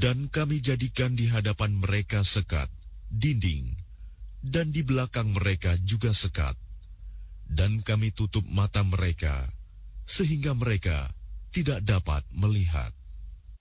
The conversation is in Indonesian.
Dan kami jadikan di hadapan mereka sekat, dinding, dan di belakang mereka juga sekat. Dan kami tutup mata mereka, sehingga mereka tidak dapat melihat.